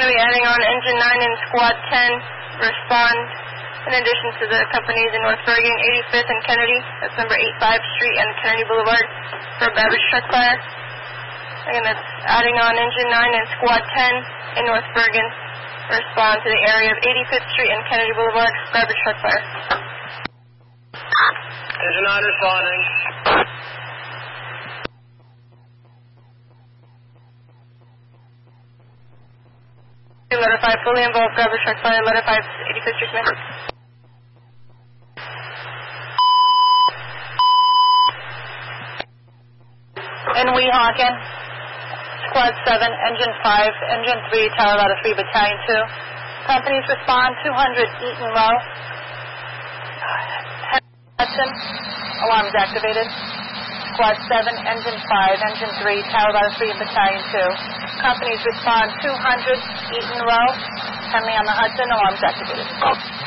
going to be adding on Engine 9 and Squad 10. Respond in addition to the companies in North Bergen, 85th and Kennedy. That's number 85 Street and Kennedy Boulevard for a Babbage truck fire. Again, that's adding on Engine 9 and Squad 10 in North Bergen. Respond to the area of 85th Street and Kennedy Boulevard, Babbage truck fire. Engine 9 responding. Letter 5 fully involved, Babbage truck fire. Letter 5, 85th Street, Smith. In Weehawken, Squad 7, Engine 5, Engine 3, Tower Ladder 3, Battalion 2. Companies respond, 200 Eaton Row. Hudson, alarms activated. Squad 7, Engine 5, Engine 3, Tower Ladder 3, Battalion 2. Companies respond, 200 Eaton Row. Henley on the Hudson, alarms activated.